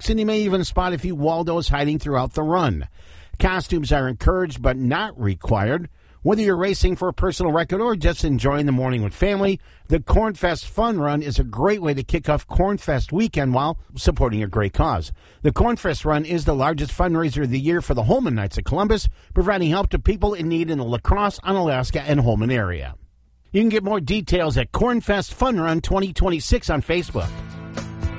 folks, and you may even spot a few Waldos hiding throughout the run. Costumes are encouraged but not required. Whether you're racing for a personal record or just enjoying the morning with family, the Cornfest Fun Run is a great way to kick off Cornfest weekend while supporting a great cause. The Cornfest Run is the largest fundraiser of the year for the Holmen Knights of Columbus, providing help to people in need in the La Crosse, Onalaska, and Holmen area. You can get more details at Cornfest Fun Run 2026 on Facebook.